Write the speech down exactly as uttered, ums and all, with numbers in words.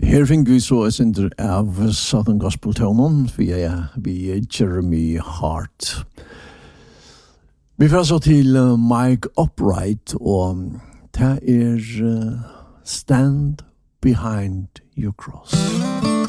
Her fikk vi så et synder av Southern Gospel Tonen, for jeg er vi Jeremy Hart. Vi får så til uh, Mike Upright, og det er uh, Stand Behind Your Cross.